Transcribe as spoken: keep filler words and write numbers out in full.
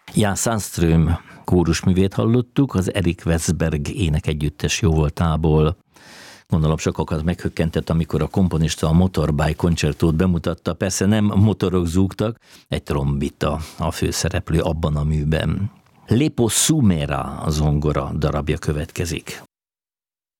Jan Sandström kórusművét hallottuk, az Erik Westberg énekegyüttes jóvoltából. Gondolom sokakat meghökkentett, amikor a komponista a Motorbike koncertót bemutatta. Persze nem motorok zúgtak, egy trombita a főszereplő abban a műben. Lepo Sumera zongora darabja következik.